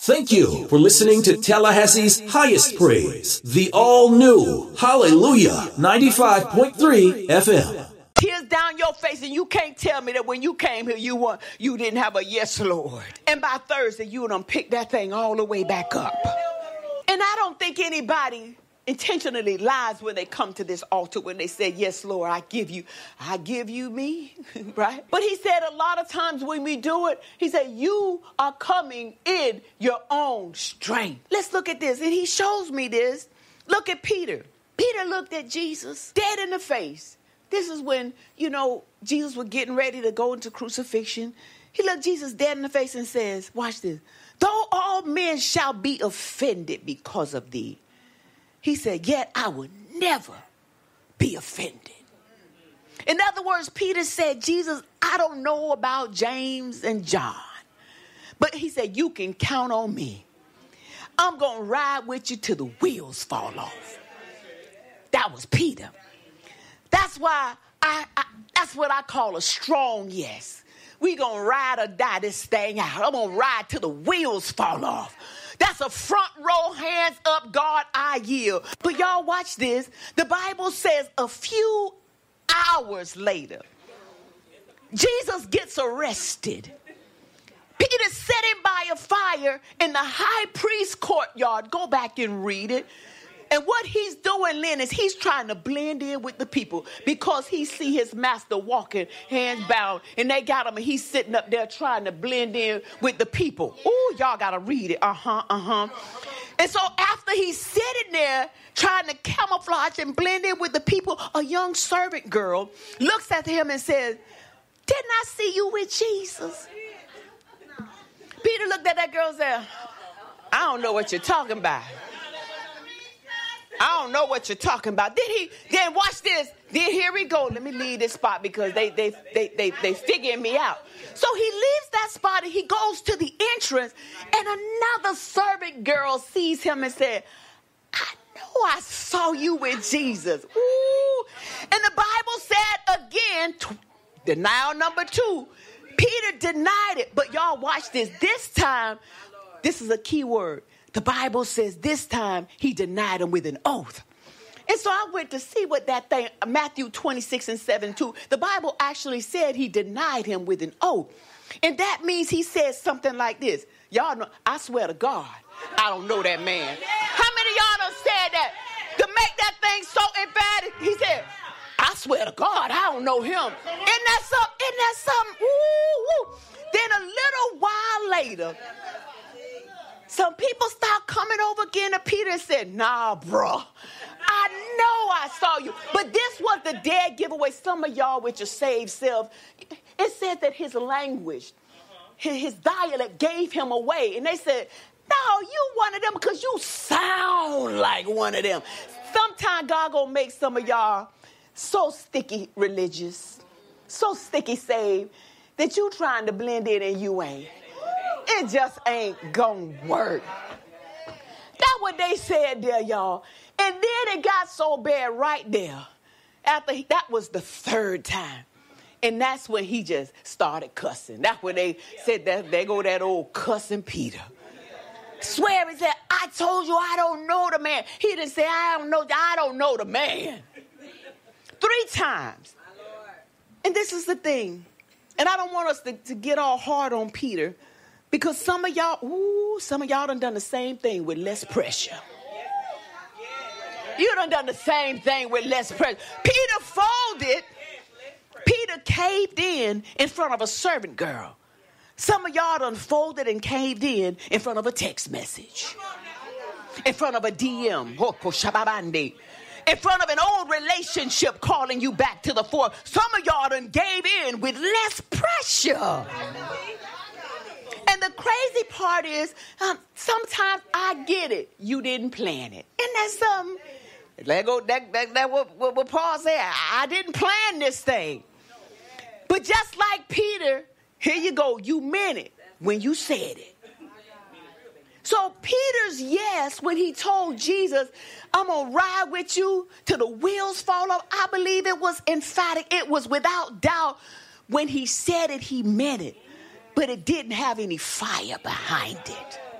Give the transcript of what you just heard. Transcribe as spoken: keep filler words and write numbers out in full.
Thank you for listening to Tallahassee's Highest Praise, the all-new Hallelujah ninety-five point three F M. Tears down your face, and you can't tell me that when you came here, you were, you didn't have a yes, Lord. And by Thursday, you done pick that thing all the way back up. And I don't think anybody intentionally lies when they come to this altar, when they say, yes, Lord, I give you, I give you me, right? But he said a lot of times when we do it, he said, you are coming in your own strength. Let's look at this. And he shows me this. Look at Peter. Peter looked at Jesus dead in the face. This is when, you know, Jesus was getting ready to go into crucifixion. He looked Jesus dead in the face and says, watch this. Though all men shall be offended because of thee, he said, yet I will never be offended. In other words, Peter said, Jesus, I don't know about James and John, but he said, you can count on me. I'm going to ride with you till the wheels fall off. That was Peter. That's why I, I that's what I call a strong yes. We going to ride or die this thing out. I'm going to ride till the wheels fall off. That's a front row, hands up, God, I yield. But y'all watch this. The Bible says a few hours later, Jesus gets arrested. Peter's sitting by a fire in the high priest's courtyard. Go back and read it. And what he's doing, Lynn, is he's trying to blend in with the people because he see his master walking, hands bound, and they got him, and he's sitting up there trying to blend in with the people. Ooh, y'all got to read it. Uh-huh, uh-huh. And so after he's sitting there trying to camouflage and blend in with the people, a young servant girl looks at him and says, didn't I see you with Jesus? Peter looked at that girl and said, I don't know what you're talking about. I don't know what you're talking about. Then he, then watch this. Then here we go. Let me leave this spot because they, they, they, they, they figuring me out. So he leaves that spot and he goes to the entrance, and another servant girl sees him and said, I know I saw you with Jesus. Ooh. And the Bible said again, t- denial number two, Peter denied it. But y'all watch this. This time, this is a key word. The Bible says this time he denied him with an oath. And so I went to see what that thing, Matthew twenty-six and seven too. The Bible actually said he denied him with an oath. And that means he said something like this. Y'all know, I swear to God, I don't know that man. How many of y'all done said that? To make that thing so emphatic, he said, I swear to God, I don't know him. Isn't that something? Isn't that something? Woo, woo. Then a little while later, some people start coming over again to Peter and said, nah, bro, I know I saw you. But this was the dead giveaway. Some of y'all with your saved self, it said that his language, his, his dialect gave him away. And they said, no, you one of them because you sound like one of them. Sometimes God gonna make some of y'all so sticky religious, so sticky saved, that you trying to blend in and you ain't. It just ain't gonna work. That's what they said there, y'all. And then it got so bad right there. After he, that was the third time. And that's when he just started cussing. That's when they said that they go that old cussing Peter. Swear he said, I told you I don't know the man. He didn't say, I don't know, I don't know the man. Three times. And this is the thing. And I don't want us to, to get all hard on Peter. Because some of y'all, ooh, some of y'all done done the same thing with less pressure. You done done the same thing with less pressure. Peter folded. Peter caved in in front of a servant girl. Some of y'all done folded and caved in in front of a text message. In front of a D M. In front of an old relationship calling you back to the fore. Some of y'all done gave in with less pressure. And the crazy part is, um, sometimes I get it. You didn't plan it. Isn't that something? Let go. That, that, that what, what, what Paul said. I, I didn't plan this thing. But just like Peter, here you go. You meant it when you said it. So Peter's yes, when he told Jesus, I'm going to ride with you till the wheels fall off, I believe it was emphatic. It was without doubt. When he said it, he meant it. But it didn't have any fire behind it.